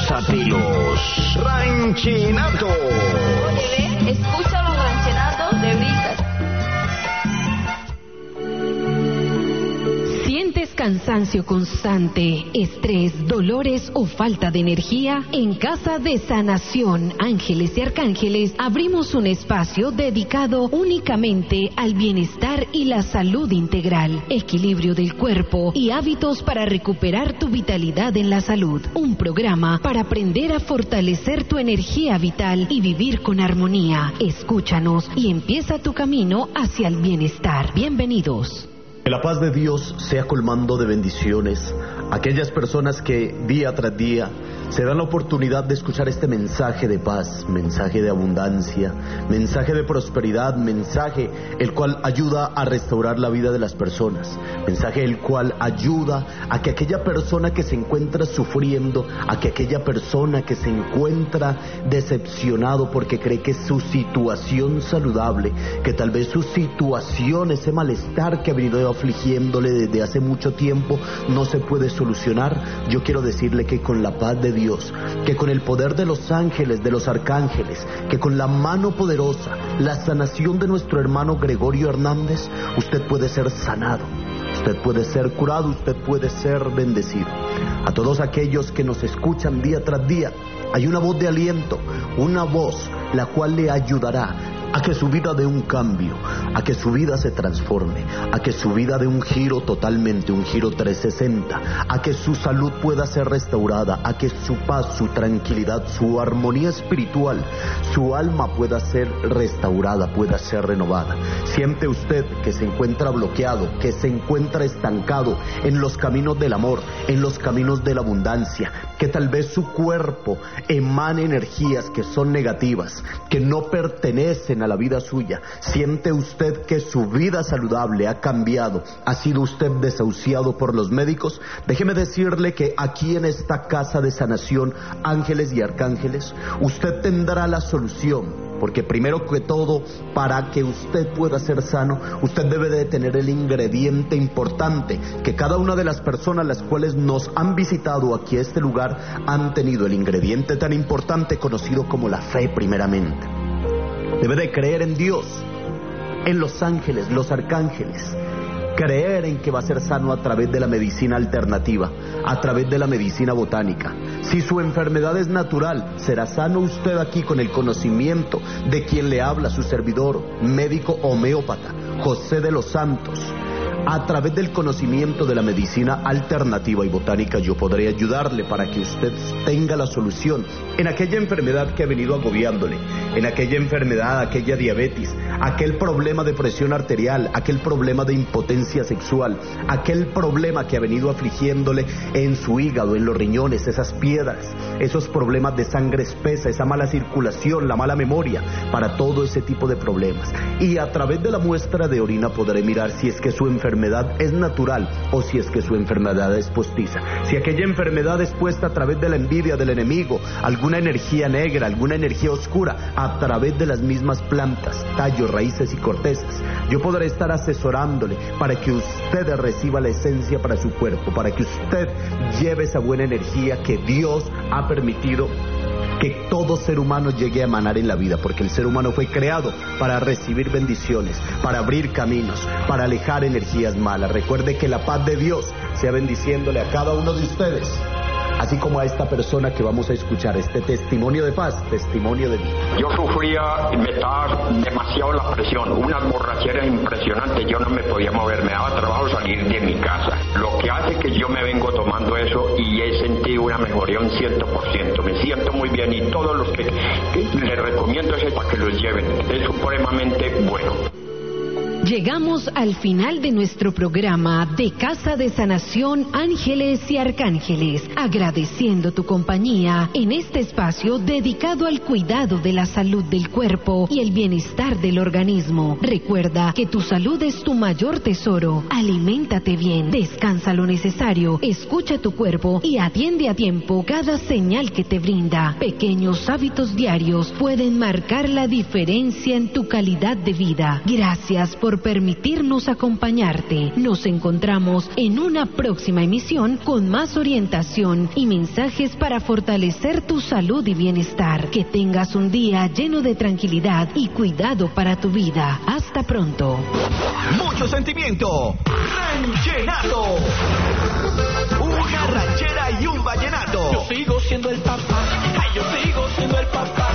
Gózatelos Ranchinatos. Oye, ve, escucha los ranchinatos de Brisas. ¿Sientes cansancio constante, estrés, dolores o falta de energía? En Casa de Sanación Ángeles y Arcángeles abrimos un espacio dedicado únicamente al bienestar y la salud integral, equilibrio del cuerpo y hábitos para recuperar tu vitalidad en la salud. Un programa para aprender a fortalecer tu energía vital y vivir con armonía. Escúchanos y empieza tu camino hacia el bienestar. Bienvenidos. Que la paz de Dios sea colmando de bendiciones a aquellas personas que día tras día se dan la oportunidad de escuchar este mensaje de paz, mensaje de abundancia, mensaje de prosperidad, mensaje el cual ayuda a restaurar la vida de las personas, mensaje el cual ayuda a que aquella persona que se encuentra sufriendo, a que aquella persona que se encuentra decepcionado porque cree que su situación saludable, que tal vez su situación, ese malestar que ha venido afligiéndole desde hace mucho tiempo, no se puede solucionar. Yo quiero decirle que con la paz de Dios, que con el poder de los ángeles, de los arcángeles, que con la mano poderosa, la sanación de nuestro hermano Gregorio Hernández, usted puede ser sanado, usted puede ser curado, usted puede ser bendecido. A todos aquellos que nos escuchan día tras día, hay una voz de aliento, una voz la cual le ayudará a que su vida dé un cambio, a que su vida se transforme, a que su vida dé un giro totalmente, un giro 360, a que su salud pueda ser restaurada, a que su paz, su tranquilidad, su armonía espiritual, su alma pueda ser restaurada, pueda ser renovada. Siente usted que se encuentra bloqueado, que se encuentra estancado en los caminos del amor, en los caminos de la abundancia, que tal vez su cuerpo emane energías que son negativas, que no pertenecen a la vida suya. Siente usted que su vida saludable ha cambiado, ha sido usted desahuciado por los médicos. Déjeme decirle que aquí en esta Casa de Sanación Ángeles y Arcángeles, usted tendrá la solución. Porque primero que todo, para que usted pueda ser sano, usted debe de tener el ingrediente importante que cada una de las personas las cuales nos han visitado aquí a este lugar han tenido, el ingrediente tan importante conocido como la fe primeramente. Debe de creer en Dios, en los ángeles, los arcángeles, creer en que va a ser sano a través de la medicina alternativa, a través de la medicina botánica. Si su enfermedad es natural, será sano usted aquí con el conocimiento de quien le habla, su servidor, médico homeópata, José de los Santos. A través del conocimiento de la medicina alternativa y botánica, yo podré ayudarle para que usted tenga la solución en aquella enfermedad que ha venido agobiándole, en aquella enfermedad, aquella diabetes, aquel problema de presión arterial, aquel problema de impotencia sexual, aquel problema que ha venido afligiéndole en su hígado, en los riñones, esas piedras, esos problemas de sangre espesa, esa mala circulación, la mala memoria, para todo ese tipo de problemas. Y a través de la muestra de orina podré mirar si es que su enfermedad es natural o si es que su enfermedad es postiza. Si aquella enfermedad es puesta a través de la envidia del enemigo, alguna energía negra, alguna energía oscura, a través de las mismas plantas, tallos, raíces y cortezas, yo podré estar asesorándole para que usted reciba la esencia para su cuerpo, para que usted lleve esa buena energía que Dios ha permitido que todo ser humano llegue a emanar en la vida, porque el ser humano fue creado para recibir bendiciones, para abrir caminos, para alejar energías malas. Recuerde que la paz de Dios sea bendiciéndole a cada uno de ustedes, así como a esta persona que vamos a escuchar, este testimonio de paz, testimonio de vida. Yo sufría, me estaba demasiado la presión, unas borracheras impresionantes, yo no me podía mover, me daba trabajo salir de mi casa, lo que hace que yo me vengo tomando eso y he sentido una mejoría un 100%, me siento muy bien y todos los que les recomiendo es para que los lleven, es supremamente bueno. Llegamos al final de nuestro programa de Casa de Sanación Ángeles y Arcángeles, agradeciendo tu compañía en este espacio dedicado al cuidado de la salud del cuerpo y el bienestar del organismo. Recuerda que tu salud es tu mayor tesoro. Aliméntate bien, descansa lo necesario, escucha tu cuerpo y atiende a tiempo cada señal que te brinda. Pequeños hábitos diarios pueden marcar la diferencia en tu calidad de vida. Gracias por por permitirnos acompañarte. Nos encontramos en una próxima emisión con más orientación y mensajes para fortalecer tu salud y bienestar. Que tengas un día lleno de tranquilidad y cuidado para tu vida. Hasta pronto. Mucho sentimiento. Ranchenato. Una ranchera y un vallenato. Yo sigo siendo el papá. Ay, yo sigo siendo el papá.